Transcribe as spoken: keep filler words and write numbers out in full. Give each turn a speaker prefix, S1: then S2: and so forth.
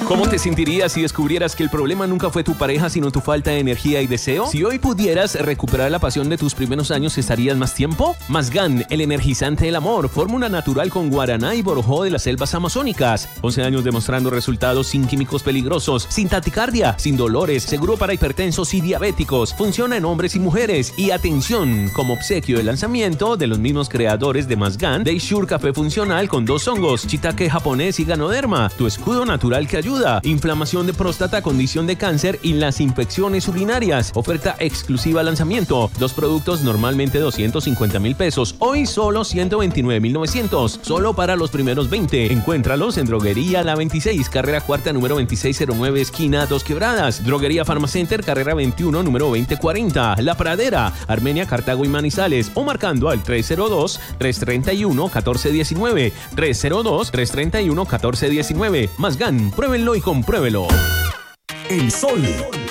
S1: ¿Cómo te sentirías si descubrieras que el problema nunca fue tu pareja, sino tu falta de energía y deseo? Si hoy pudieras recuperar la pasión de tus primeros años, ¿estarías más tiempo? Mazgán, el energizante del amor, fórmula natural con guaraná y borojó de las selvas amazónicas. once años demostrando resultados sin químicos peligrosos, sin taticardia, sin dolores, seguro para hipertensos y diabéticos. Funciona en hombres y mujeres. Y atención, como obsequio de lanzamiento de los mismos creadores de Mazgán, Daysure Café Funcional con dos hongos, shiitake japonés y ganoderma, tu escudo natural que ayuda. Inflamación de próstata, condición de cáncer y las infecciones urinarias. Oferta exclusiva lanzamiento. Dos productos normalmente doscientos cincuenta mil pesos. Hoy solo ciento veintinueve mil novecientos. Solo para los primeros veinte. Encuéntralos en Droguería La veintiséis, carrera cuarta, número veintiséis cero nueve, esquina Dos Quebradas. Droguería Pharmacenter, carrera veintiuno, número veinte cuarenta. La Pradera, Armenia, Cartago y Manizales. O marcando al tres cero dos, tres tres uno, uno cuatro uno nueve. tres cero dos, tres tres uno, uno cuatro uno nueve. Mazgán, pruébenlo y compruébelo.
S2: El Sol